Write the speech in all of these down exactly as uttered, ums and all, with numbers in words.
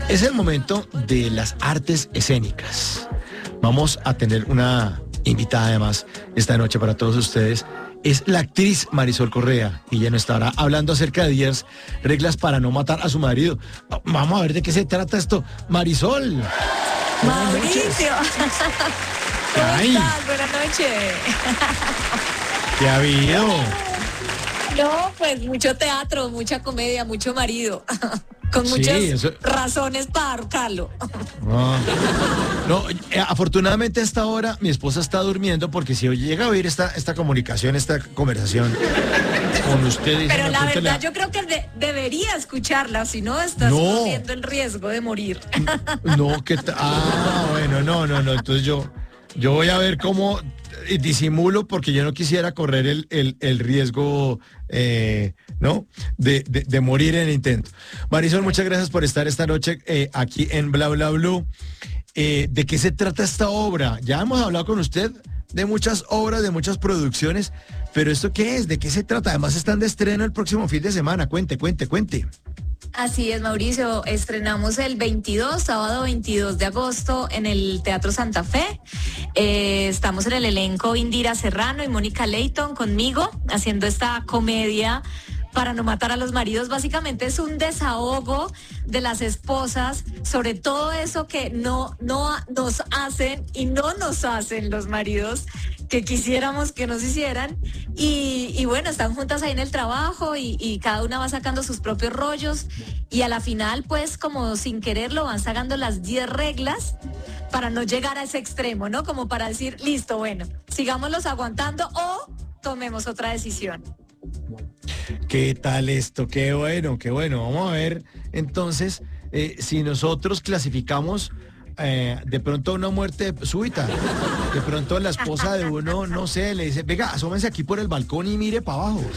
Es el momento de las artes escénicas. Vamos a tener una invitada además esta noche para todos ustedes. Es la actriz Marisol Correa y ella nos estará hablando acerca de diez reglas para no matar a su marido. Vamos a ver de qué se trata esto. Marisol. Mauricio. ¿Cómo Ay. estás? Buenas noches. ¿Qué ha habido? No, pues mucho teatro, mucha comedia, mucho marido. Con Sí, muchas eso- razones para ahorcarlo. No, no, eh, afortunadamente a esta hora mi esposa está durmiendo porque si llega a oír esta, esta comunicación, esta conversación con ustedes... Pero la verdad yo creo que de- debería escucharla, si no estás No. corriendo el riesgo de morir. No, que... ta- Ah, bueno, no, no, no, entonces yo, yo voy a ver cómo eh, disimulo porque yo no quisiera correr el, el, el riesgo, eh, ¿no? De, de, de morir en el intento. Marisol, muchas gracias por estar esta noche eh, aquí en Bla Bla Blue. Eh, ¿de qué se trata esta obra? Ya hemos hablado con usted de muchas obras, de muchas producciones, pero ¿esto qué es? ¿De qué se trata? Además están de estreno el próximo fin de semana. Cuente, cuente, cuente. Así es, Mauricio. Estrenamos el veintidós, sábado veintidós de agosto, en el Teatro Santa Fe. Eh, estamos en el elenco Indira Serrano y Mónica Leighton conmigo, haciendo esta comedia para no matar a los maridos. Básicamente es un desahogo de las esposas sobre todo eso que no, no nos hacen y no nos hacen los maridos que quisiéramos que nos hicieran. Y, y bueno, están juntas ahí en el trabajo y, y cada una va sacando sus propios rollos y a la final, pues, como sin quererlo, van sacando las diez reglas para no llegar a ese extremo, ¿no? Como para decir, listo, bueno, sigámoslos aguantando o tomemos otra decisión. ¿Qué tal esto? Qué bueno, qué bueno. Vamos a ver entonces eh, si nosotros clasificamos eh, de pronto una muerte súbita. De pronto la esposa de uno, no sé, le dice, venga, asómense aquí por el balcón y mire para abajo.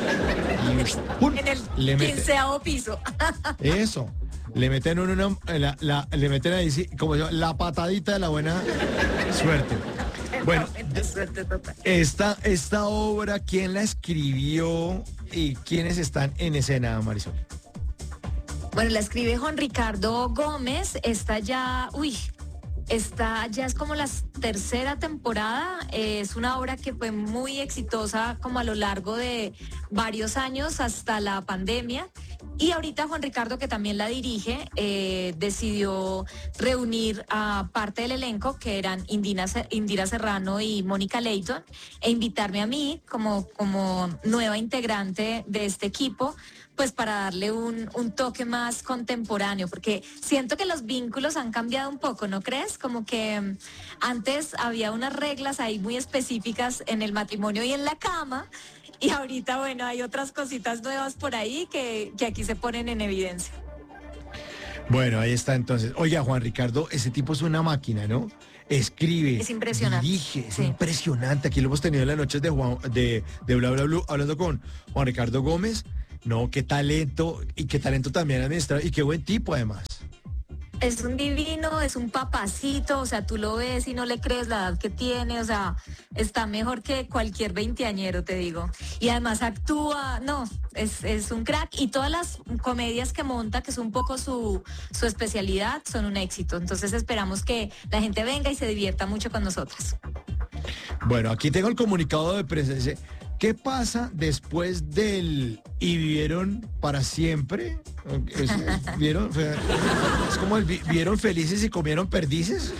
Y, ¡pum! En el le mete- quinceavo piso. Eso. Le meten uno una, la, la- le meten ahí, sí, como yo, la patadita de la buena suerte. Bueno, Suerte total. esta, esta obra, ¿quién la escribió y quiénes están en escena, Marisol? Bueno, la escribe Juan Ricardo Gómez, está ya, uy, esta ya es como la tercera temporada, eh, es una obra que fue muy exitosa como a lo largo de varios años hasta la pandemia. Y ahorita Juan Ricardo, que también la dirige, eh, decidió reunir a parte del elenco, que eran Indina, Ce- Indira Serrano y Mónica Leighton, e invitarme a mí como, como nueva integrante de este equipo, pues para darle un, un toque más contemporáneo, porque siento que los vínculos han cambiado un poco, ¿no crees? Como que mm, antes había unas reglas ahí muy específicas en el matrimonio y en la cama, y ahorita, bueno, hay otras cositas nuevas por ahí que, que aquí se ponen en evidencia. Bueno, ahí está entonces. Oiga, Juan Ricardo, ese tipo es una máquina, ¿no? Escribe, Es impresionante. dirige, es Sí. impresionante. Aquí lo hemos tenido en las noches de, Juan, de, de Bla Bla Blue, hablando con Juan Ricardo Gómez. No, qué talento, y qué talento también administrado, y qué buen tipo además. Es un divino, es un papacito, o sea, tú lo ves y no le crees la edad que tiene, o sea, está mejor que cualquier veinteañero, te digo. Y además actúa, no, es, es un crack. Y todas las comedias que monta, que es un poco su, su especialidad, son un éxito. Entonces esperamos que la gente venga y se divierta mucho con nosotras. Bueno, aquí tengo el comunicado de prensa. Dice, ¿qué pasa después del y vivieron para siempre? Es, es- ¿vieron? O sea, es como el vi- vivieron felices y comieron perdices.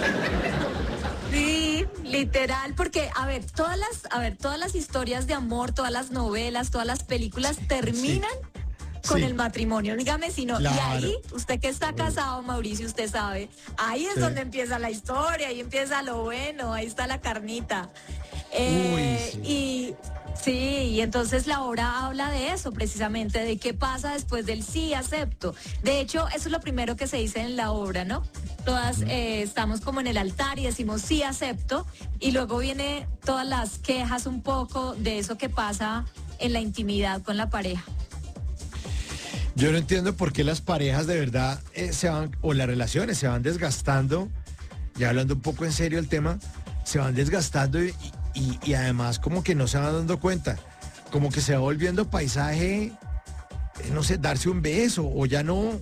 Sí, literal, porque a ver, todas las, a ver, todas las historias de amor, todas las novelas, todas las películas terminan con Sí. el matrimonio. Dígame si no. Claro. Y ahí, usted que está casado, Mauricio, usted sabe, ahí es Sí. donde empieza la historia, ahí empieza lo bueno, ahí está la carnita. Eh, Uy, Y sí, y entonces la obra habla de eso precisamente, de qué pasa después del sí, acepto. De hecho, eso es lo primero que se dice en la obra, ¿no? Todas eh, estamos como en el altar y decimos sí, acepto, y luego viene todas las quejas un poco de eso que pasa en la intimidad con la pareja. Yo no entiendo por qué las parejas de verdad eh, se van, o las relaciones se van desgastando, ya hablando un poco en serio el tema, se van desgastando y, y- y además como que no se van dando cuenta, como que se va volviendo paisaje, eh, no sé, darse un beso o ya no,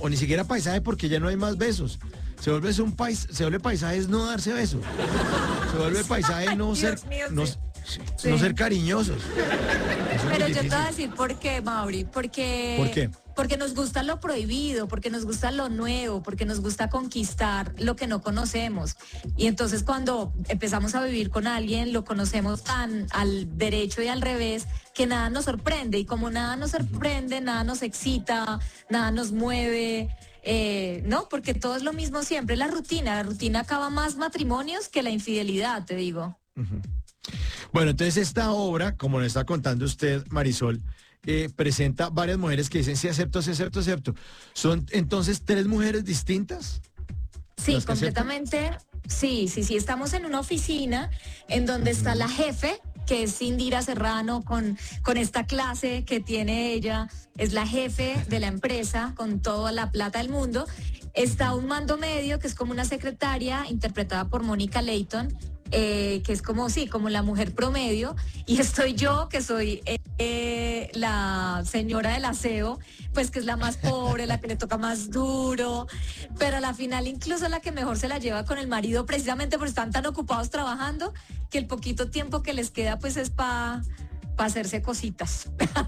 o ni siquiera paisaje porque ya no hay más besos. Se vuelve es un pais, se vuelve paisaje es no darse besos. Se vuelve paisaje no ser, mío, no, sí. sí. no ser cariñosos. Pero yo te voy a decir por qué, Mauri, porque... ¿Por qué? Porque nos gusta lo prohibido, porque nos gusta lo nuevo, porque nos gusta conquistar lo que no conocemos. Y entonces cuando empezamos a vivir con alguien, lo conocemos tan al derecho y al revés, que nada nos sorprende. Y como nada nos sorprende, nada nos excita, nada nos mueve, eh, ¿no? Porque todo es lo mismo siempre, la rutina. La rutina acaba más matrimonios que la infidelidad, te digo. Uh-huh. Bueno, entonces esta obra, como nos está contando usted, Marisol, Eh, presenta varias mujeres que dicen sí acepto, sí acepto, acepto. ¿Son entonces tres mujeres distintas? Sí, completamente. Sí, sí, sí. Estamos en una oficina en donde uh-huh. está la jefe, que es Indira Serrano, con, con esta clase que tiene ella. Es la jefe de la empresa con toda la plata del mundo. Está un mando medio, que es como una secretaria, interpretada por Mónica Leighton, Eh, que es como, sí, como la mujer promedio, y estoy yo, que soy eh, la señora del aseo, pues que es la más pobre, la que le toca más duro, pero a la final incluso la que mejor se la lleva con el marido, precisamente porque están tan ocupados trabajando, que el poquito tiempo que les queda pues es para pa hacerse cositas.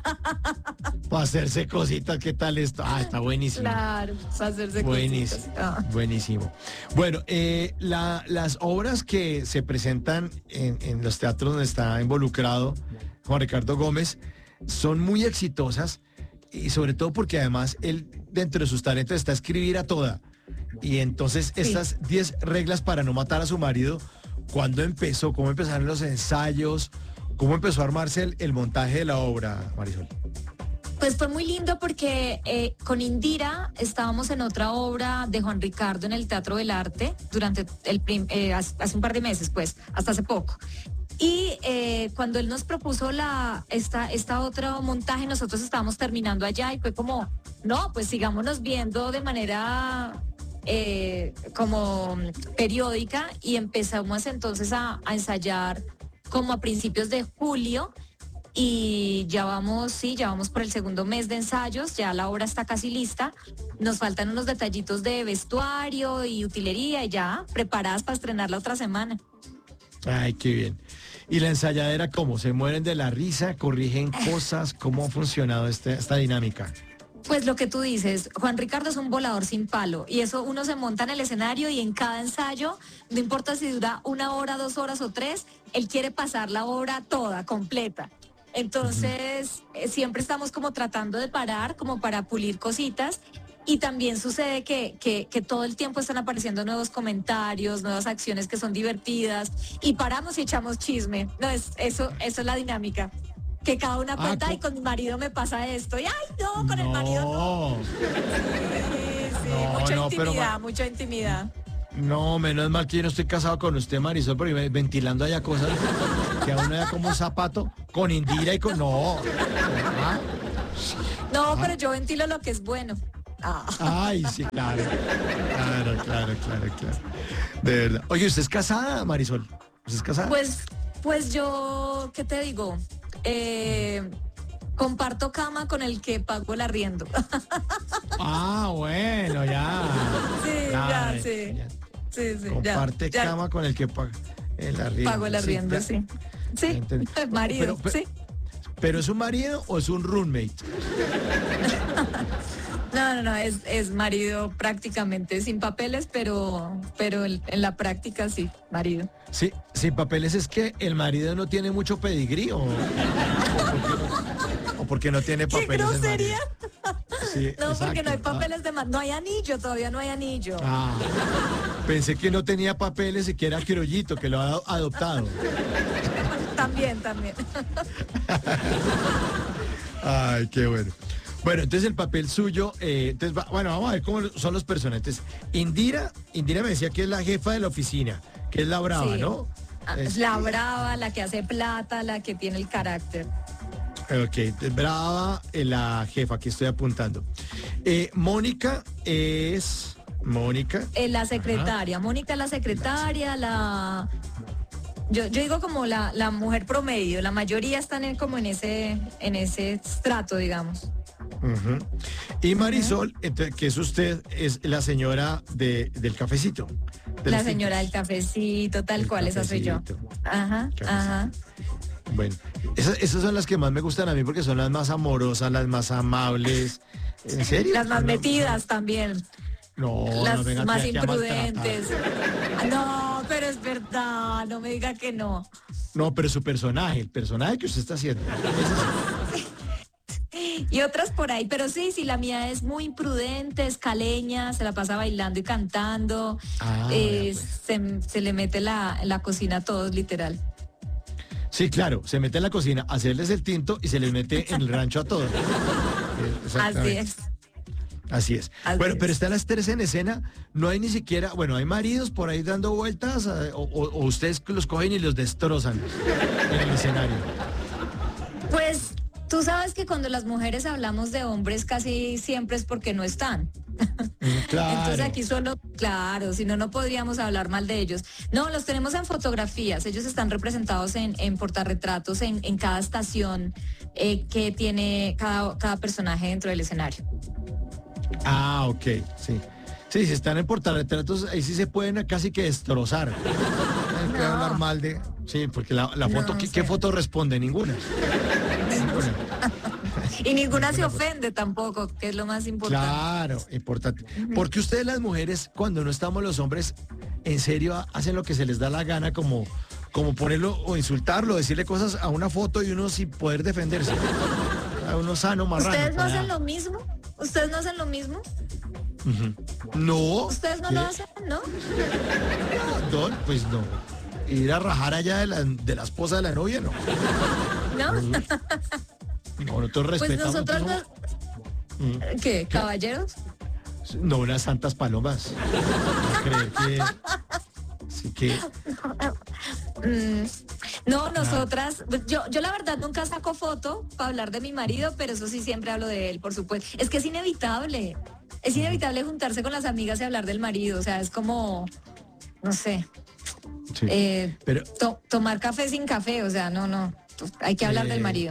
Para hacerse cositas, ¿qué tal esto? Ah, está buenísimo. Claro, para hacerse buenísimo, cositas. Ah. Buenísimo. Bueno, eh, la, las obras que se presentan en, en los teatros donde está involucrado Juan Ricardo Gómez son muy exitosas y sobre todo porque además él dentro de sus talentos está a escribir a toda. Y entonces sí. Estas diez reglas para no matar a su marido, ¿cuándo empezó? ¿Cómo empezaron los ensayos? ¿Cómo empezó a armarse el, el montaje de la obra, Marisol? Pues fue muy lindo porque eh, con Indira estábamos en otra obra de Juan Ricardo en el Teatro del Arte durante el prim, eh, hace un par de meses, pues, hasta hace poco. Y eh, cuando él nos propuso la esta, esta otro montaje, nosotros estábamos terminando allá y fue como, no, pues sigámonos viendo de manera eh, como periódica y empezamos entonces a, a ensayar como a principios de julio. Y ya vamos, sí, ya vamos por el segundo mes de ensayos, ya la obra está casi lista. Nos faltan unos detallitos de vestuario y utilería y ya preparadas para estrenar la otra semana. Ay, qué bien. ¿Y la ensayadera cómo? ¿Se mueren de la risa? ¿Corrigen cosas? ¿Cómo ha funcionado este, esta dinámica? Pues lo que tú dices, Juan Ricardo es un volador sin palo y eso uno se monta en el escenario y en cada ensayo, no importa si dura una hora, dos horas o tres, él quiere pasar la obra toda, completa. Entonces, uh-huh. siempre estamos como tratando de parar, como para pulir cositas. Y también sucede que, que, que todo el tiempo están apareciendo nuevos comentarios, nuevas acciones que son divertidas. Y paramos y echamos chisme. No, es, eso, eso es la dinámica. Que cada una cuenta, ah, ay, con mi marido me pasa esto. Y, ay, no, con no. el marido no. Sí, sí, no, mucha no, intimidad, pero, mucha intimidad. No, menos mal que yo no estoy casado con usted, Marisol, porque ventilando allá cosas que a uno da como un zapato con Indira y con... No. ¿Ah? No, ah. pero yo ventilo lo que es bueno. Ah. Ay, sí, claro. Claro, claro, claro, claro. De verdad. Oye, ¿usted es casada, Marisol? ¿Usted es casada? Pues, pues yo, ¿qué te digo? Eh... Comparto cama con el que pago el arriendo. Ah, bueno, ya. Sí, ya, ya sí. Ya. Sí, sí. Comparte ya, cama ya. con el que paga el arriendo. Pago el arriendo, sí. Sí, sí. marido, pero, pero, sí. ¿Pero es un marido o es un roommate? No, no, no, es, es marido prácticamente, sin papeles, pero, pero en la práctica sí, marido. Sí, sin papeles es que el marido no tiene mucho pedigrí o... ¿O porque no tiene papeles? ¿Qué grosería? Sí, no, exacto. Porque no hay papeles de... No hay anillo, todavía no hay anillo. Ah, pensé que no tenía papeles y que era criollito, que lo ha adoptado. También, también. Ay, qué bueno. Bueno, entonces el papel suyo, eh, entonces va, bueno, vamos a ver cómo son los personajes. Indira, Indira me decía que es la jefa de la oficina, que es la brava, sí. ¿no? Es la brava, la que hace plata, la que tiene el carácter. Ok, brava, eh, la jefa que estoy apuntando. Eh, Mónica es... Mónica. Eh, la secretaria, Ajá. Mónica es la secretaria, la... Yo, yo digo como la, la mujer promedio, la mayoría están en, como en ese, en ese estrato, digamos. Ujú. Y Marisol, entonces, que es usted, es la señora de, del cafecito. de La los señora del tintos. cafecito, tal El cual, esa soy yo. cafecito. Ajá, Cafecito. ajá. Bueno, esas, esas son las que más me gustan a mí porque son las más amorosas, las más amables. ¿En serio? Las más No, metidas también. No, no, Las no venga más aquí a maltratar. imprudentes. No, pero es verdad, no me diga que no. No, pero su personaje, el personaje que usted está haciendo. ese sí. Y otras por ahí, pero sí, sí, la mía es muy imprudente, es caleña, se la pasa bailando y cantando, Ah, eh, vea, pues. se, se le mete la, la cocina a todos, literal. Sí, claro, se mete en la cocina a hacerles el tinto y se les mete en el rancho a todos. Eh, Así exactamente. es. Así es. Así Bueno, es. pero están las tres en escena, no hay ni siquiera, bueno, hay maridos por ahí dando vueltas eh, o, o- o ustedes los cogen y los destrozan en el escenario. Pues tú sabes que cuando las mujeres hablamos de hombres casi siempre es porque no están. Mm, claro. Entonces aquí solo, claro, si no, no podríamos hablar mal de ellos. No, los tenemos en fotografías, ellos están representados en, en portarretratos en, en cada estación eh, que tiene cada, cada personaje dentro del escenario. Ah, ok, sí. Sí, si están en portarretratos, ahí sí se pueden casi que destrozar. Hay que No. hablar mal de... Sí, porque la, la foto, No, ¿qué, sí. qué foto responde? Ninguna. Ninguna. Y ninguna se ofende tampoco, que es lo más importante. Claro, importante. Porque ustedes las mujeres, cuando no estamos los hombres, en serio hacen lo que se les da la gana, como, como ponerlo o insultarlo, decirle cosas a una foto y uno sin poder defenderse. A uno sano, marrano. ¿Ustedes no para- hacen lo mismo? ¿Ustedes no hacen lo mismo? Ujú. No. ¿Ustedes no ¿Qué? lo hacen, no? No, pues no. Ir a rajar allá de la, de la esposa de la novia, no. ¿No? No, nosotros Pues respetamos. nosotros ¿no? no... ¿Qué? ¿Caballeros? No, unas santas palomas. No creer que. Sí que. Mm, no, nosotras, pues, yo, yo la verdad nunca saco foto para hablar de mi marido, pero eso sí siempre hablo de él, por supuesto. Es que es inevitable, es inevitable juntarse con las amigas y hablar del marido, o sea, es como, no sé, Sí. eh, Pero to- tomar café sin café, o sea, no, no, hay que hablar Eh, del marido.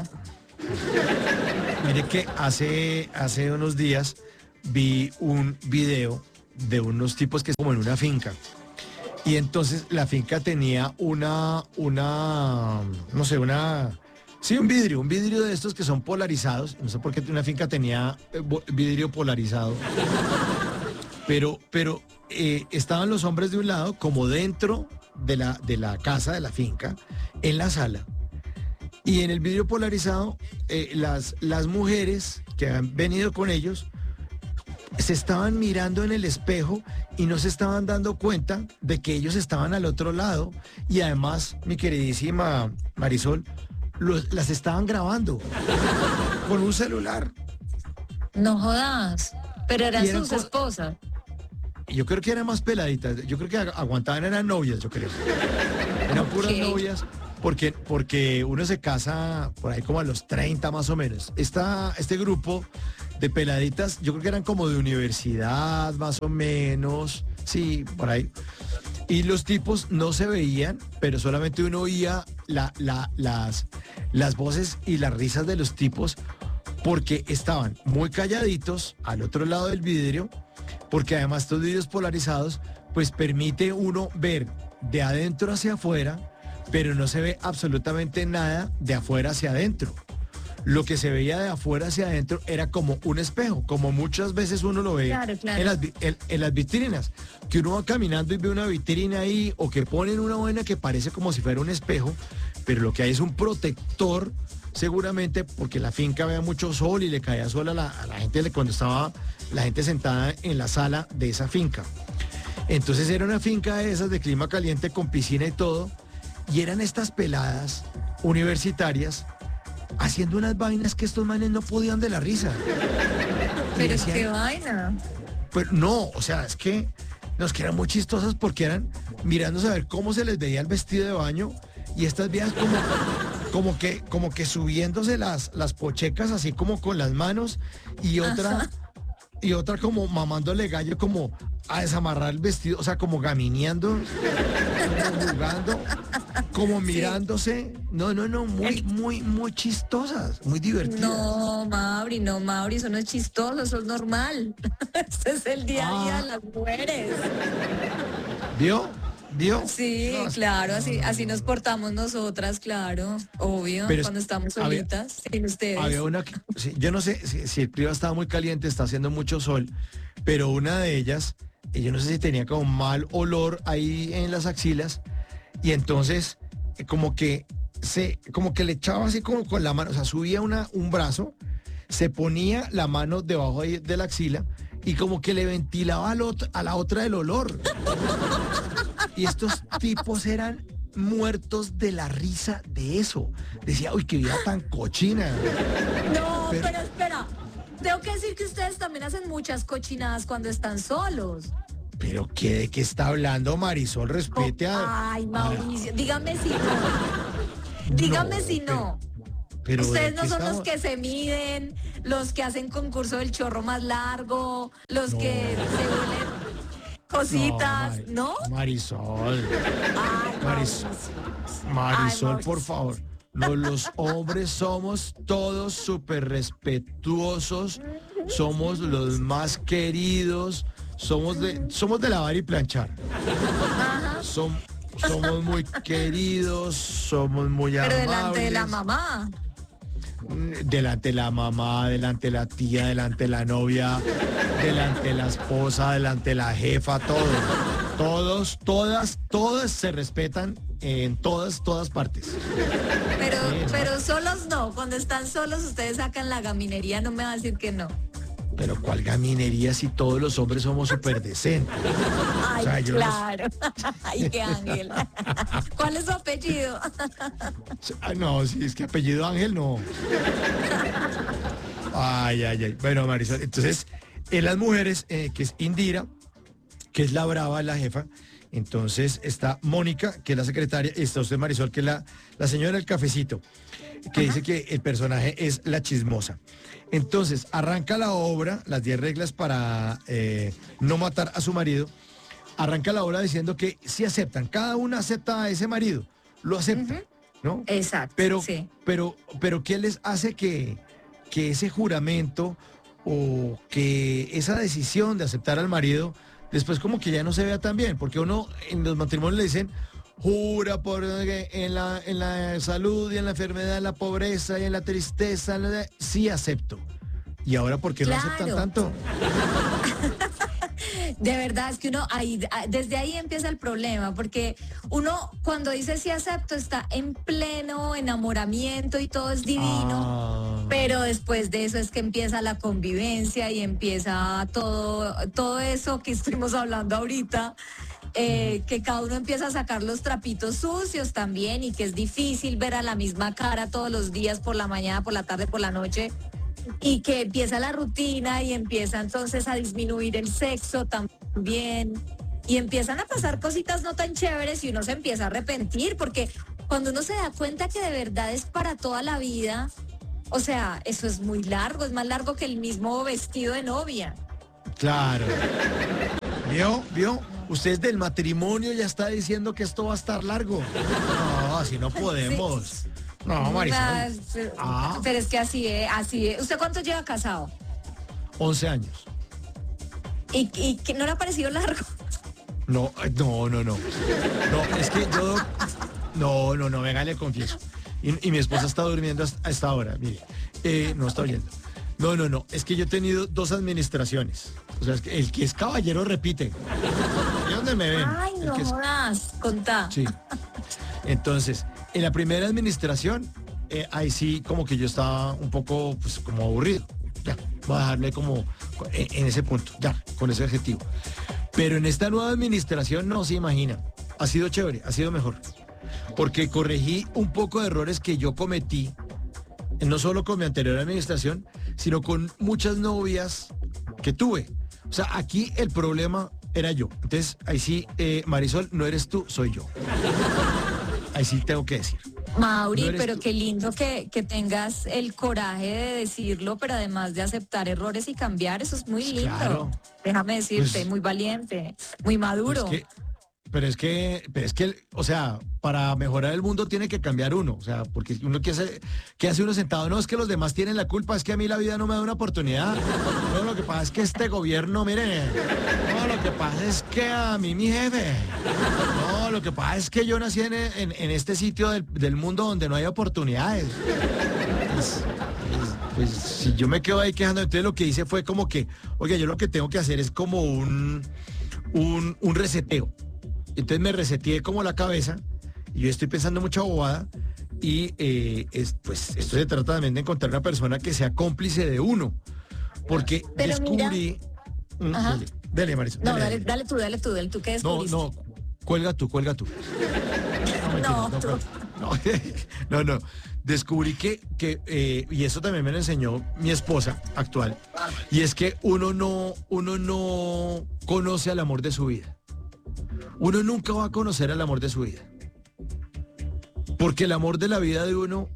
mire que hace, hace unos días vi un video de unos tipos que como en una finca. Y entonces la finca tenía una, una, no sé, una, sí, un vidrio, un vidrio de estos que son polarizados. No sé por qué una finca tenía eh, bo- vidrio polarizado. Pero, pero eh, estaban los hombres de un lado, como dentro de la, de la casa, de la finca, en la sala. Y en el vidrio polarizado, eh, las, las mujeres que han venido con ellos se estaban mirando en el espejo y no se estaban dando cuenta de que ellos estaban al otro lado. Y además, mi queridísima Marisol, los- las estaban grabando con un celular. No jodas, pero eran Y eran sus co- esposas. Y yo creo que eran más peladitas. Yo creo que ag- aguantaban, eran novias, yo creo. Eran puras Ok. novias. Porque, porque uno se casa por ahí como a los treinta más o menos. Esta, este grupo de peladitas, yo creo que eran como de universidad más o menos. Sí, por ahí. Y los tipos no se veían, pero solamente uno oía la, la- las, las voces y las risas de los tipos porque estaban muy calladitos al otro lado del vidrio, porque además estos vidrios polarizados pues permite uno ver de adentro hacia afuera, pero no se ve absolutamente nada de afuera hacia adentro. Lo que se veía de afuera hacia adentro era como un espejo, como muchas veces uno lo ve Claro, claro. En, las, vi- en- en las vitrinas, que uno va caminando y ve una vitrina ahí o que ponen una buena que parece como si fuera un espejo, pero lo que hay es un protector seguramente porque la finca había mucho sol y le caía sol a la, a la gente cuando estaba la gente sentada en la sala de esa finca. Entonces era una finca de esas de clima caliente con piscina y todo, y eran estas peladas universitarias haciendo unas vainas que estos manes no podían de la risa. Y Pero decían, qué vaina. pues no, o sea, es que nos que eran muy chistosas porque eran mirándose a ver cómo se les veía el vestido de baño y estas viejas como, como que, como que subiéndose las, las pochecas así como con las manos y otra, y otra como mamándole gallo como a desamarrar el vestido, o sea, como gamineando, como jugando, como mirándose. No, no, no, muy, muy, muy chistosas, muy divertidas. No, Mauri, no, Mauri, eso no es chistoso, eso es normal. Ese es el día a día Ah. de las mujeres. ¿Vio? ¿Vio? Sí, No, claro, así, no, no, así no. nos portamos nosotras, claro, obvio, Pero es- cuando estamos había- solitas, sin ustedes. Había una que, sí, yo no sé si, si el clima estaba muy caliente, está haciendo mucho sol, pero una de ellas, eh, yo no sé si tenía como mal olor ahí en las axilas, y entonces eh, como que se, como que le echaba así como con la mano, o sea, subía una, un brazo, se ponía la mano debajo ahí de la axila y como que le ventilaba al otro- a la otra el olor. Y estos tipos eran muertos de la risa de eso. Decía, uy, qué vida tan cochina. No, Pero- pero espera, tengo que decir que ustedes también hacen muchas cochinadas cuando están solos. Pero ¿qué, de qué está hablando Marisol? Respete a... Ay, a- Mauricio, dígame si no. Dígame No, si pero- no. pero ¿de Ustedes qué no son los estamos? que se miden, los que hacen concurso del chorro más largo, los No. que se huelen cositas, Mari- ¿no? Marisol, Ay, Maris- Mauricio. Marisol, Ay, por Mauricio. favor. No, los hombres somos todos súper respetuosos, somos los más queridos, somos de, somos de lavar y planchar. Som- somos muy queridos, somos muy Pero amables. delante de la mamá. Delante de la mamá, delante de la tía, delante de la novia, delante de la esposa, delante de la jefa, todo. Todos, todas, todas se respetan en todas, todas partes. Pero, Sí, no. pero solos no. Cuando están solos, ustedes sacan la gaminería, no me va a decir que no. Pero ¿cuál gaminería si todos los hombres somos súper decentes? Ay, sea, yo no- claro. Ay, qué ángel. ¿Cuál es su apellido? Ah, no, si es que apellido Ángel no. Ay, ay, ay. Bueno, Marisol, entonces, en las mujeres, eh, que es Indira, que es la brava, la jefa. Entonces está Mónica, que es la secretaria, y está usted, Marisol, que es la, la señora del cafecito, que dice que el personaje es la chismosa. Entonces, arranca la obra, las diez reglas para eh, no matar a su marido. Arranca la obra diciendo que sí aceptan, cada una acepta a ese marido, lo acepta, ¿no? Exacto. Pero, sí. pero, pero ¿qué les hace que, que ese juramento o que esa decisión de aceptar al marido después como que ya no se vea tan bien? Porque uno en los matrimonios le dicen, jura por eh, en la, en la salud y en la enfermedad, en la pobreza y en la tristeza, en la- sí acepto. Y ahora, ¿por qué no Claro. aceptan tanto? De verdad, es que uno ahí, desde ahí empieza el problema, porque uno cuando dice sí acepto está en pleno enamoramiento y todo es divino, Ah. pero después de eso es que empieza la convivencia y empieza todo, todo eso que estuvimos hablando ahorita, eh, que cada uno empieza a sacar los trapitos sucios también y que es difícil ver a la misma cara todos los días, por la mañana, por la tarde, por la noche. Y que empieza la rutina y empieza entonces a disminuir el sexo también. Y empiezan a pasar cositas no tan chéveres y uno se empieza a arrepentir porque cuando uno se da cuenta que de verdad es para toda la vida, o sea, eso es muy largo, es más largo que el mismo vestido de novia. Claro. ¿Vio? ¿Vio? Usted del matrimonio ya está diciendo que esto va a estar largo. No, así no podemos. No, Marisol. Ah, pero, Ah. pero es que así es, así es. ¿Usted cuánto lleva casado? once años. ¿Y, y que no le ha parecido largo? No, no, no, no. No, es que yo... No, no, no, venga, le confieso. Y, y mi esposa está durmiendo hasta- a esta hora, mire. Eh, no está oyendo. No, no, no. Es que yo he tenido dos administraciones. O sea, es que el que es caballero repite. ¿Y dónde me ven? Ay, El no que es- jodas, contá. Sí. Entonces, en la primera administración, eh, ahí sí como que yo estaba un poco, pues, como aburrido. Ya, voy a dejarle como en, en ese punto, ya, con ese objetivo. Pero en esta nueva administración, no se imagina. Ha sido chévere, ha sido mejor. Porque corregí un poco de errores que yo cometí, no solo con mi anterior administración, sino con muchas novias que tuve. O sea, aquí el problema era yo. Entonces, ahí sí, eh, Marisol, no eres tú, soy yo. Ahí sí tengo que decir. Mauri, No eres pero tú. qué lindo que, que tengas el coraje de decirlo, pero además de aceptar errores y cambiar, eso es muy lindo. Claro. Déjame decirte, Pues- muy valiente, muy Pues maduro. que, pero es que, pero es que, o sea, para mejorar el mundo tiene que cambiar uno, o sea, porque uno que hace, ¿qué hace uno sentado? No, es que los demás tienen la culpa, es que a mí la vida no me da una oportunidad. No, lo que pasa es que este gobierno, mire, no, lo que pasa es que a mí mi jefe, no, lo que pasa es que yo nací en, en- en este sitio del, del mundo donde no hay oportunidades. Pues, pues, pues, si yo me quedo ahí quejando, entonces lo que hice fue como que, oye, yo lo que tengo que hacer es como un, un, un reseteo. Entonces me reseteé como la cabeza y yo estoy pensando mucha bobada y eh, es, pues esto se trata también de encontrar una persona que sea cómplice de uno. Porque Pero mira- descubrí... Mm, Ajá. dale, dale, Marisol, No, dale, dale, dale. dale tú, dale tú, dale tú que No, descubriste. no, cuelga tú, cuelga tú. mentira, No, tú. cuelga. No, no, no. Descubrí que, que eh, y eso también me lo enseñó mi esposa actual, y es que uno no, uno no conoce al amor de su vida. Uno nunca va a conocer al amor de su vida. Porque el amor de la vida de uno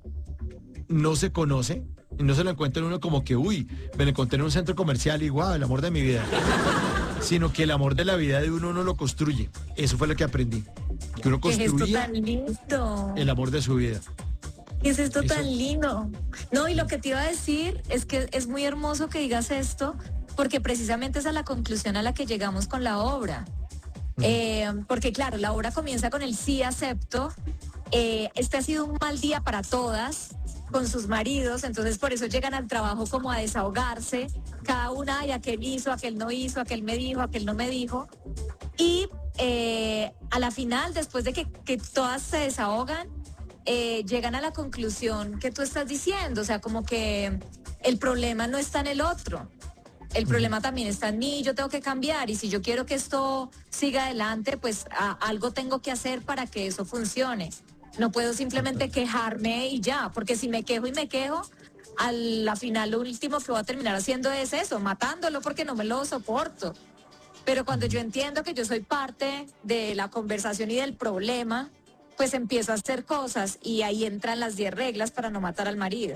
no se conoce y no se lo encuentra uno como que, uy, me lo encontré en un centro comercial y guau, el amor de mi vida. Sino que el amor de la vida de uno uno lo construye. Eso fue lo que aprendí. Que uno ¿Qué es esto construía tan lindo? el amor de su vida. ¿Qué es esto Eso- tan lindo? No, y lo que te iba a decir es que es muy hermoso que digas esto, porque precisamente esa es la conclusión a la que llegamos con la obra. Eh, porque claro, la obra comienza con el sí acepto. Eh, este ha sido un mal día para todas con sus maridos, entonces por eso llegan al trabajo como a desahogarse, cada una, y aquel hizo, aquel no hizo, aquel me dijo, aquel no me dijo. Y eh, a la final, después de que, que todas se desahogan, eh, llegan a la conclusión que tú estás diciendo, o sea, como que el problema no está en el otro. El problema también está en mí, yo tengo que cambiar y si yo quiero que esto siga adelante, pues a- algo tengo que hacer para que eso funcione. No puedo simplemente quejarme y ya, porque si me quejo y me quejo, a la final lo último que voy a terminar haciendo es eso, matándolo porque no me lo soporto. Pero cuando yo entiendo que yo soy parte de la conversación y del problema, pues empiezo a hacer cosas y ahí entran las diez reglas para no matar al marido.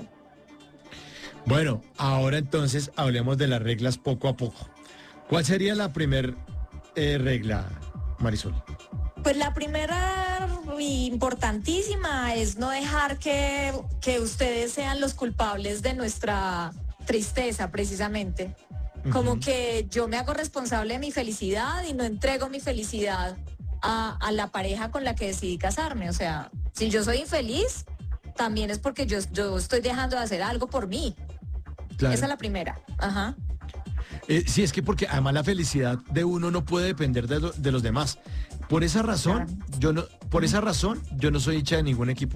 Bueno, ahora entonces hablemos de las reglas poco a poco. ¿Cuál sería la primer eh, regla, Marisol? Pues la primera y importantísima es no dejar que, que ustedes sean los culpables de nuestra tristeza, precisamente. Como Ujú. que yo me hago responsable de mi felicidad y no entrego mi felicidad a, a la pareja con la que decidí casarme. O sea, si yo soy infeliz, también es porque yo, yo estoy dejando de hacer algo por mí. Claro. Esa es la primera. Ajá. Eh, sí, es que porque además la felicidad de uno no puede depender de, lo- de los demás. Por esa razón, Claro. yo no, por esa razón, yo no soy hincha de ningún equipo.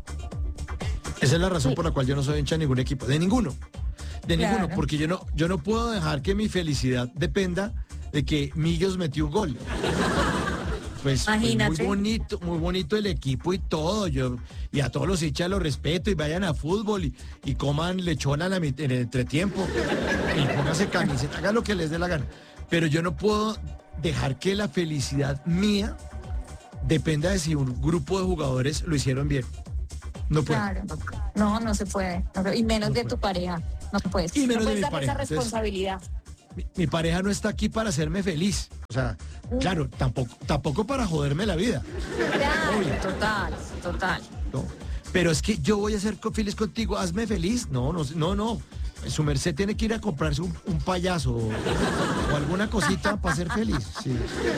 Esa es la razón Sí. por la cual yo no soy hincha de ningún equipo, de ninguno, de Claro. ninguno, porque yo no, yo no puedo dejar que mi felicidad dependa de que Millos metió un gol. Pues, pues muy Imagínate. bonito, muy bonito el equipo y todo. Yo, y a todos los hinchas los respeto y vayan a fútbol y, y coman lechona en, la mit- en el entretiempo y pónganse camiseta, hagan lo que les dé la gana. Pero yo no puedo dejar que la felicidad mía dependa de si un grupo de jugadores lo hicieron bien. No puedo. Claro. No, no se puede. No, y menos No de puede. tu pareja. No puedes. Y menos no de puedes mi darle pareja. esa Entonces- responsabilidad. Mi, mi pareja no está aquí para hacerme feliz. O sea, claro, tampoco, tampoco para joderme la vida. Claro, Obvio. total, total. No. Pero es que yo voy a ser co- feliz contigo, hazme feliz. No, no, no, no. Su merced tiene que ir a comprarse un, un payaso o, o alguna cosita para ser feliz. Sí.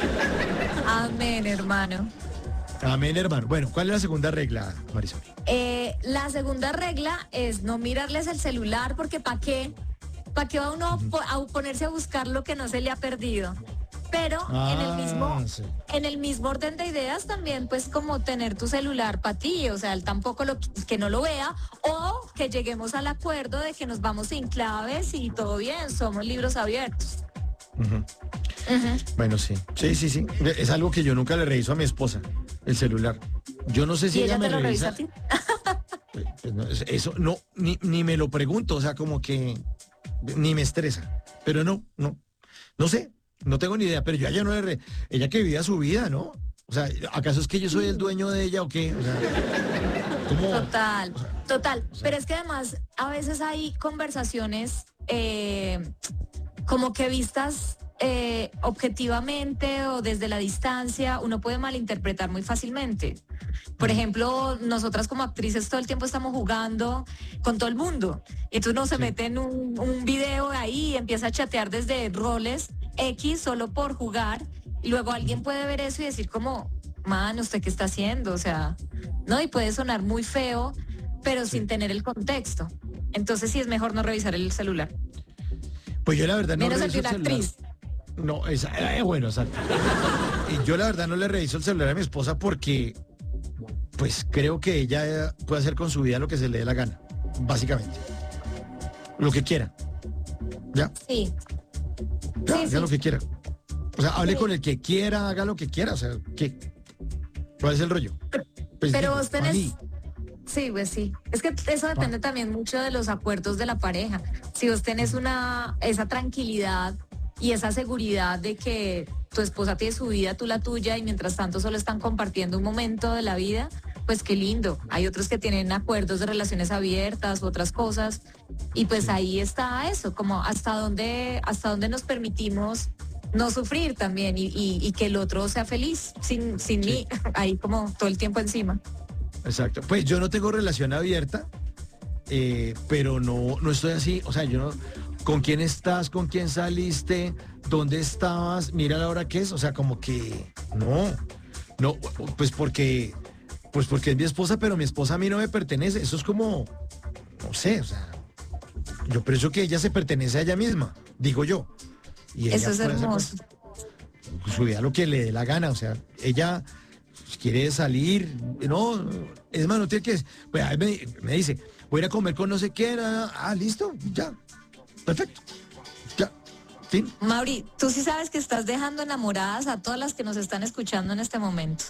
Amén, hermano. Amén, hermano. Bueno, ¿cuál es la segunda regla, Marisol? Eh, la segunda regla es no mirarles el celular porque ¿para qué? ¿Para qué va uno a po- a ponerse a buscar lo que no se le ha perdido? Pero en el mismo Ah, sí. en el mismo orden de ideas también pues como tener tu celular para ti, o sea, él tampoco lo que no lo vea o que lleguemos al acuerdo de que nos vamos sin claves y todo bien, somos libros abiertos. Ujú. Ujú. Bueno, sí. Sí, sí, sí. Es algo que yo nunca le reviso a mi esposa, el celular. Yo no sé si ¿Y ella, ella me te lo revisa revisa. a ti? Pues, pues, no, es- eso no, ni, ni me lo pregunto, o sea, como que ni me estresa. Pero no, no, no sé, no tengo ni idea, pero yo a ella no le re- ella que vivía su vida, ¿no? O sea, ¿acaso es que yo soy el dueño de ella o qué? O sea, ¿Cómo? Total, total. Pero es que además a veces hay conversaciones eh, como que vistas eh, objetivamente o desde la distancia, uno puede malinterpretar muy fácilmente. Por ejemplo, nosotras como actrices todo el tiempo estamos jugando con todo el mundo. Y entonces uno se Sí. mete en un, un video ahí y empieza a chatear desde roles X solo por jugar. Y luego alguien puede ver eso y decir como, man, ¿usted qué está haciendo? O sea, ¿no? Y puede sonar muy feo, pero Sí. sin tener el contexto. Entonces sí es mejor no revisar el celular. Pues yo la verdad no Menos el reviso de una el celular. actriz. No, esa, eh, bueno, exacto. Y yo la verdad no le reviso el celular a mi esposa porque, pues creo que ella eh, puede hacer con su vida lo que se le dé la gana, básicamente. Lo que quiera. ¿Ya? Sí. Ya, Sí, haga sí. lo que quiera. O sea, hable Sí. con el que quiera, haga lo que quiera. O sea, ¿qué? ¿Cuál es el rollo? Pues Pero digo, vos tenés... Mari, Sí, pues sí. Es que eso depende también mucho de los acuerdos de la pareja. Si vos tenés una, esa tranquilidad y esa seguridad de que tu esposa tiene su vida, tú la tuya, y mientras tanto solo están compartiendo un momento de la vida, pues qué lindo. Hay otros que tienen acuerdos de relaciones abiertas, otras cosas, y pues ahí está eso, como hasta dónde, hasta dónde nos permitimos no sufrir también y, y, y que el otro sea feliz sin, sin Sí. mí, ahí como todo el tiempo encima. exacto. Pues yo no tengo relación abierta, eh, pero no, no estoy así. O sea, yo no. ¿Con quién estás? ¿Con quién saliste? ¿Dónde estabas? Mira la hora que es. O sea, como que no. No, pues porque, pues porque es mi esposa, pero mi esposa a mí no me pertenece. Eso es como, no sé, o sea, yo pienso que ella se pertenece a ella misma, digo yo. Y ella Eso es puede hacer hermoso. con su vida lo que le dé la gana. O sea, ella quiere salir, no, es más, no tiene que, pues, ahí me, me dice, voy a ir a comer con no sé qué, ah, ah, listo, ya, perfecto, ya, fin. Mauri, tú sí sabes que estás dejando enamoradas a todas las que nos están escuchando en este momento.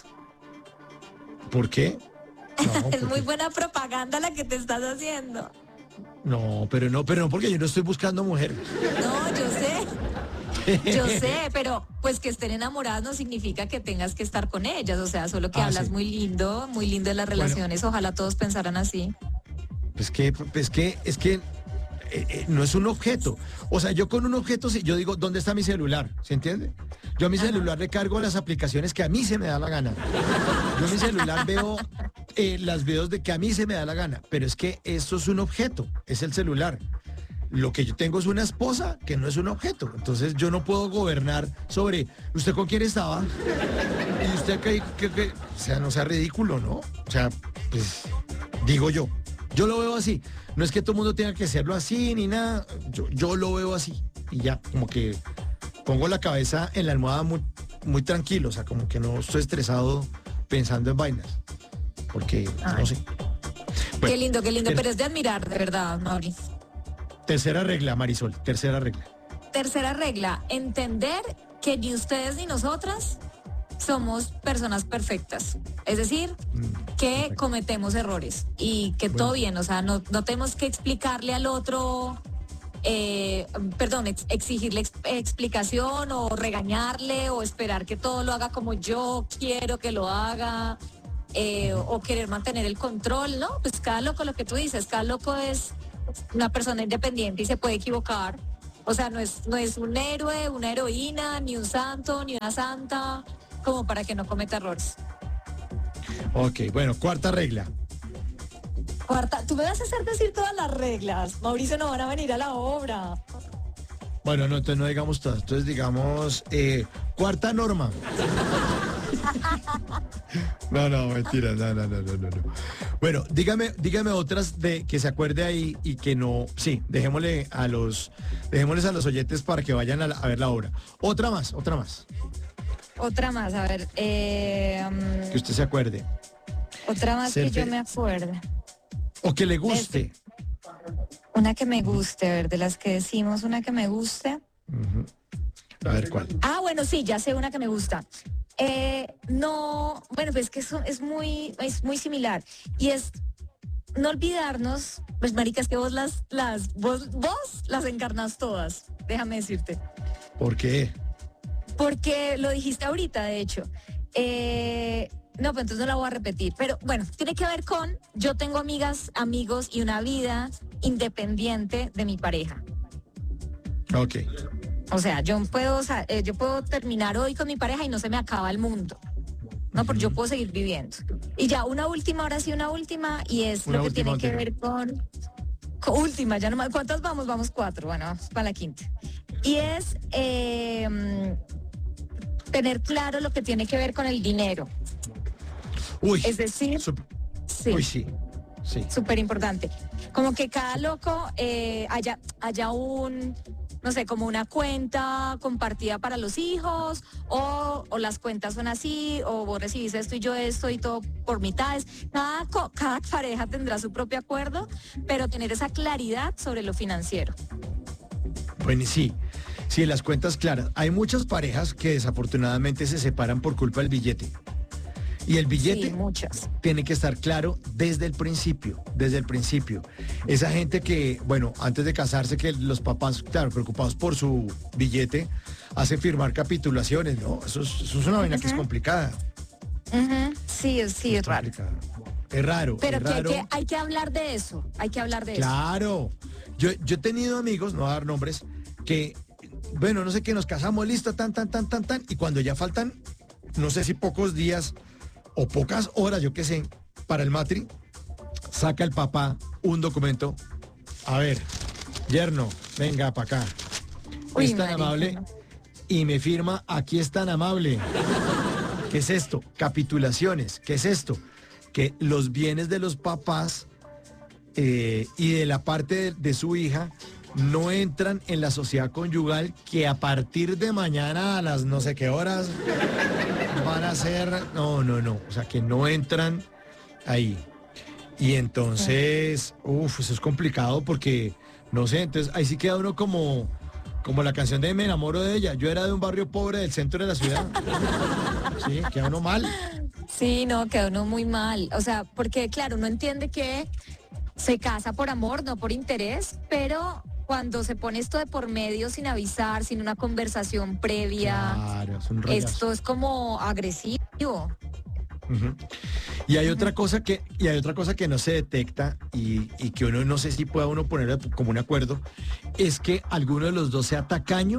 ¿Por qué? No, Es porque- muy buena propaganda la que te estás haciendo. no, pero no, pero no, porque yo no estoy buscando mujer. No, yo sé, yo sé, pero pues que estén enamoradas no significa que tengas que estar con ellas, o sea, solo que Ah, hablas sí. muy lindo, muy lindo de las relaciones, ojalá todos pensaran así. Pues que, pues que, es que eh, eh, no es un objeto. O sea, yo con un objeto, sí, yo digo, ¿dónde está mi celular? ¿Se entiende? Yo a mi Ajá. celular le cargo las aplicaciones que a mí se me da la gana. Yo en mi celular veo eh, las videos de que a mí se me da la gana. Pero es que eso es un objeto, es el celular. Lo que yo tengo es una esposa que no es un objeto. Entonces yo no puedo gobernar sobre, ¿usted con quién estaba? Y usted que, que- que- o sea, no sea ridículo, ¿no? O sea, pues digo yo. Yo lo veo así. No es que todo el mundo tenga que hacerlo así ni nada. Yo, yo lo veo así. Y ya, como que pongo la cabeza en la almohada muy, muy tranquilo. O sea, como que no estoy estresado pensando en vainas. Porque, no Ay. sé. Qué Bueno, lindo, qué lindo, ter- pero es de admirar, de verdad, Mauri. tercera regla, Marisol. Tercera regla. Tercera regla, entender que ni ustedes ni nosotras somos personas perfectas. Es decir, Mm, que perfecto. cometemos errores y que Bueno. todo bien, o sea, no, no tenemos que explicarle al otro, eh, perdón, ex- exigirle ex- explicación o regañarle o esperar que todo lo haga como yo quiero que lo haga. eh, o querer mantener el control, ¿no? Pues cada loco, lo que tú dices, cada loco es una persona independiente y se puede equivocar. O sea, no es, no es un héroe, una heroína, ni un santo, ni una santa, como para que no cometa errores. Ok, bueno, cuarta regla. Cuarta, tú me vas a hacer decir todas las reglas. Mauricio, no van a venir a la obra. Bueno, no, entonces no digamos todas. Entonces digamos, eh, cuarta norma. No, no, mentira, no, no, no, no, no, no. Bueno, dígame, dígame otras de que se acuerde ahí y que no, sí, dejémosle a los, dejémosles a los oyentes para que vayan a, la- a ver la obra. Otra más, otra más, Otra más, a ver. eh, um, que usted se acuerde. otra más Ser que yo fe- me acuerde. O que le guste. Una que me guste, a ver, de las que decimos, una que me guste. Ujú. A ver cuál. Ah, bueno, sí, ya sé una que me gusta. Eh, no, bueno, pues que eso es muy, es muy similar. Y es no olvidarnos, pues maricas, que vos las, las, vos, vos las encarnas todas, déjame decirte. ¿Por qué? Porque lo dijiste ahorita, de hecho. Eh, no, pues entonces no la voy a repetir. Pero bueno, tiene que ver con, yo tengo amigas, amigos y una vida independiente de mi pareja. Ok. O sea, yo puedo, o sea, eh, yo puedo terminar hoy con mi pareja y no se me acaba el mundo. No, porque yo puedo seguir viviendo. Y ya una última, ahora sí una última, y es Una lo que última, tiene que última. ver con, con última, ya no más. ¿Cuántas vamos? Vamos cuatro, bueno, vamos para la quinta. Y es eh, tener claro lo que tiene que ver con el dinero. Uy. Es decir, sup- sí. Uy, sí. Sí. Súper importante. Como que cada loco eh, haya, haya un, no sé, como una cuenta compartida para los hijos, o, o las cuentas son así, o vos recibís esto y yo esto y todo por mitades. Cada, co- cada pareja tendrá su propio acuerdo, pero tener esa claridad sobre lo financiero. Bueno, y sí. Sí, las cuentas claras. Hay muchas parejas que desafortunadamente se separan por culpa del billete. Y el billete Sí, muchas. tiene que estar claro desde el principio, desde el principio. Esa gente que, bueno, antes de casarse, que los papás, claro, preocupados por su billete, hacen firmar capitulaciones, ¿no? Eso es, eso es una vaina que es complicada. Ujú. Sí, sí, es raro. complicada. Es raro, Pero es que hay, raro. que hay que hablar de eso, hay que hablar de eso. Claro. Yo, yo he tenido amigos, no voy a dar nombres, que, bueno, no sé qué, nos casamos, listo, tan, tan, tan, tan, tan, y cuando ya faltan, no sé si pocos días o pocas horas, yo qué sé, para el matri, saca el papá un documento. A ver, yerno, venga para acá. Uy, Es tan marica, amable no. y me firma, aquí es tan amable. ¿Qué es esto? Capitulaciones. ¿Qué es esto? Que los bienes de los papás eh, y de la parte de, de su hija no entran en la sociedad conyugal, que a partir de mañana a las no sé qué horas van a ser, no, no, no, o sea, que no entran ahí. Y entonces, uff, eso es complicado porque, no sé, entonces ahí sí queda uno como, como la canción de Me enamoro de ella. Yo era de un barrio pobre del centro de la ciudad. Sí, queda uno mal. Sí, no, quedó uno muy mal. O sea, porque claro, uno entiende que se casa por amor, no por interés, pero cuando se pone esto de por medio sin avisar, sin una conversación previa, Claro, es un rollazo. esto es como agresivo. Ujú. Y hay otra cosa que, y hay otra cosa que no se detecta y, y que uno no sé si pueda uno poner como un acuerdo, es que alguno de los dos sea tacaño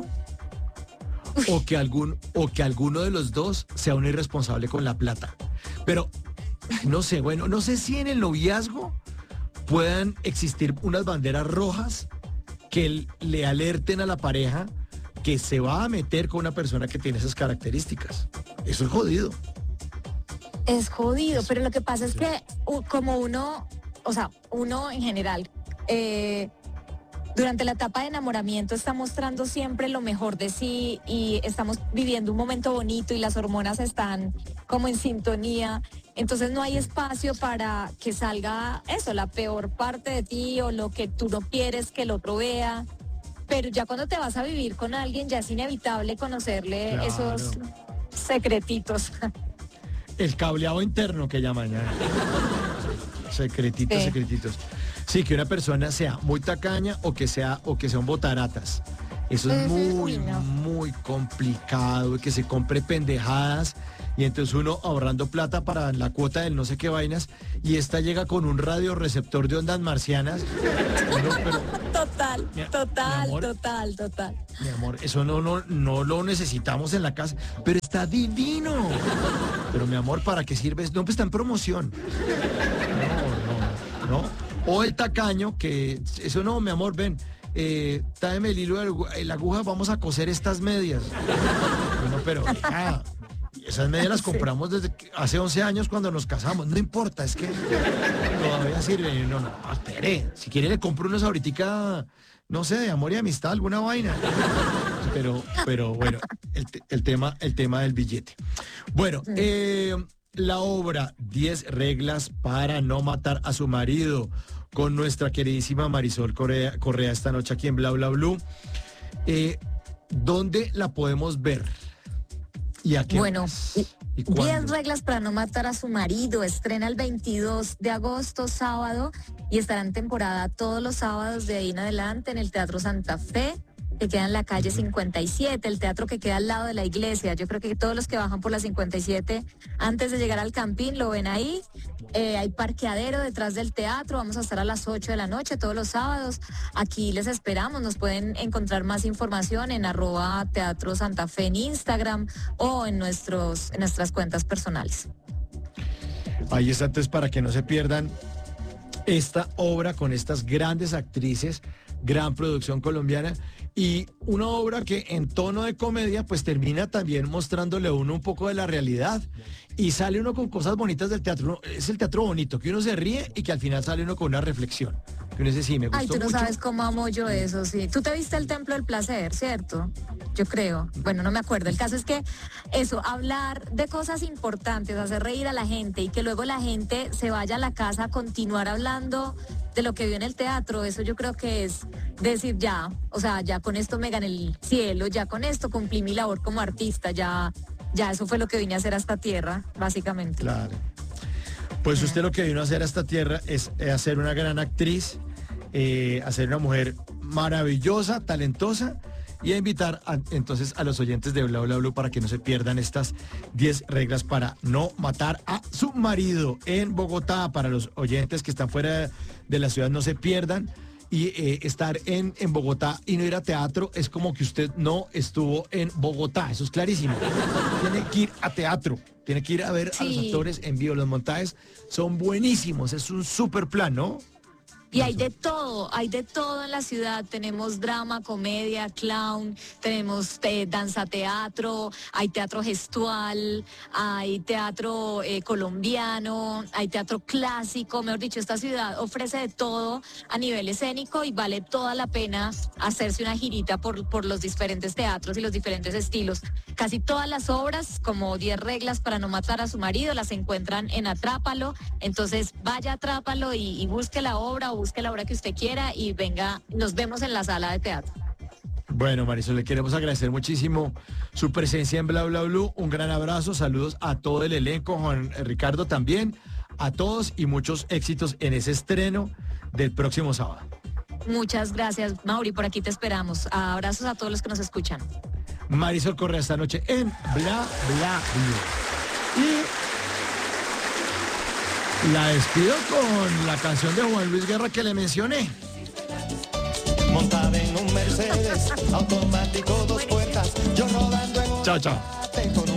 o que algún, o que alguno de los dos sea un irresponsable con la plata. Pero no sé, bueno, no sé si en el noviazgo puedan existir unas banderas rojas que l- le alerten a la pareja que se va a meter con una persona que tiene esas características. Eso es jodido. Es jodido, Eso. pero lo que pasa es Sí. que u- como uno, o sea, uno en general, eh, durante la etapa de enamoramiento está mostrando siempre lo mejor de sí y estamos viviendo un momento bonito y las hormonas están como en sintonía. Entonces no hay espacio para que salga eso, la peor parte de ti o lo que tú no quieres que el otro vea. Pero ya cuando te vas a vivir con alguien ya es inevitable conocerle Claro. esos secretitos. El cableado interno que llaman ya. Secretitos, Sí. secretitos. Sí, que una persona sea muy tacaña o que sea, o que sea un botaratas. Eso es Ujú, muy, uy, no. muy complicado, que se compre pendejadas y entonces uno ahorrando plata para la cuota del no sé qué vainas y esta llega con un radioreceptor de ondas marcianas. Uno, pero, Total, Mi- mi total, amor. total, total. mi amor, eso no, no, no lo necesitamos en la casa, pero está divino. Pero mi amor, ¿para qué sirve? No, pues está en promoción. No, no, no. O el tacaño, que eso no, mi amor, ven, eh, tráeme el hilo, de la aguja, vamos a coser estas medias. Bueno, pero ah, esas medias las compramos desde que- hace once años cuando nos casamos. No importa, es que todavía sirven. No, no, no, espere. Si quiere le compro unos ahorita, no sé, de amor y amistad, alguna vaina. Pero, pero bueno, el, te- el tema, el tema del billete. Bueno, eh, la obra diez reglas para no matar a su marido con nuestra queridísima Marisol Correa, Correa esta noche aquí en Bla Bla Blue. Eh, ¿Dónde la podemos ver? ¿Y a qué Bueno, horas? y- ¿Y diez cuándo? reglas para no matar a su marido. Estrena el veintidós de agosto, sábado, y estará en temporada todos los sábados de ahí en adelante en el Teatro Santa Fe. que queda en la calle cincuenta y siete, el teatro que queda al lado de la iglesia. Yo creo que todos los que bajan por la cincuenta y siete antes de llegar al Campín lo ven ahí. Eh, hay parqueadero detrás del teatro, vamos a estar a las ocho de la noche todos los sábados. Aquí les esperamos, nos pueden encontrar más información en arroba Teatro Santa Fe en Instagram o en, nuestros, en nuestras cuentas personales. Ahí está, entonces, para que no se pierdan esta obra con estas grandes actrices, gran producción colombiana, y una obra que en tono de comedia pues termina también mostrándole a uno un poco de la realidad y sale uno con cosas bonitas del teatro. Es el teatro bonito, que uno se ríe y que al final sale uno con una reflexión. Que uno dice, sí, me gustó Ay, tú no mucho. sabes cómo amo yo eso, sí. Tú te viste el Templo del Placer, ¿cierto? Yo creo. Bueno, no me acuerdo. El caso es que eso, hablar de cosas importantes, hacer reír a la gente y que luego la gente se vaya a la casa a continuar hablando de lo que vio en el teatro, eso yo creo que es decir ya, o sea, ya con esto me gané el cielo, ya con esto cumplí mi labor como artista, ya, ya eso fue lo que vine a hacer a esta tierra, básicamente. Claro. Pues usted lo que vino a hacer a esta tierra es eh, hacer una gran actriz, eh, hacer una mujer maravillosa, talentosa, y a invitar a, entonces a los oyentes de Bla Bla Blue para que no se pierdan estas diez reglas para no matar a su marido en Bogotá. Para los oyentes que están fuera de la ciudad, no se pierdan. Y eh, estar en, en Bogotá y no ir a teatro es como que usted no estuvo en Bogotá. Eso es clarísimo. Tiene que ir a teatro. Tiene que ir a ver sí. a los actores en vivo. Los montajes son buenísimos. Es un súper plan, ¿no? Y hay de todo, hay de todo en la ciudad. Tenemos drama, comedia, clown, tenemos eh, danza teatro, hay teatro gestual, hay teatro eh, colombiano, hay teatro clásico. Mejor dicho, esta ciudad ofrece de todo a nivel escénico y vale toda la pena hacerse una girita por, por los diferentes teatros y los diferentes estilos. Casi todas las obras, como diez reglas para no matar a su marido, las encuentran en Atrápalo. Entonces vaya, Atrápalo y, y busque la obra o busque la hora que usted quiera y venga, nos vemos en la sala de teatro. Bueno, Marisol, le queremos agradecer muchísimo su presencia en Bla Bla Blue. Un gran abrazo, saludos a todo el elenco, Juan Ricardo también, a todos y muchos éxitos en ese estreno del próximo sábado. Muchas gracias, Mauri, por aquí te esperamos. Abrazos a todos los que nos escuchan. Marisol Correa esta noche en Bla Bla Blue. Y la despido con la canción de Juan Luis Guerra que le mencioné. Montada en un Mercedes, automático, dos puertas, yo rodando en un... Chao, chao.